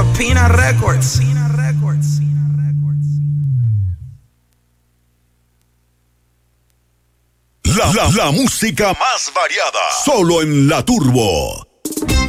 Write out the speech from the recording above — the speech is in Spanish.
Pina Records. La música más variada, solo en La Turbo.